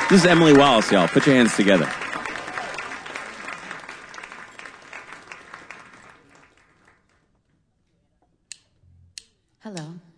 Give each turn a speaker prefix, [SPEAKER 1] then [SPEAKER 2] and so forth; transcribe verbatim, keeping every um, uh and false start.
[SPEAKER 1] This is Emily Wallace, y'all. Put your hands together.
[SPEAKER 2] Hello.